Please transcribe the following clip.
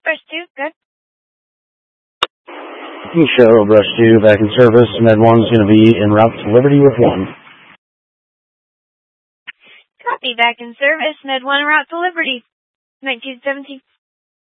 Brush 2, good. Show Brush 2 back in service. Med 1's going to be en route to Liberty with 1. Copy, back in service. Med 1 en route to Liberty. 1917.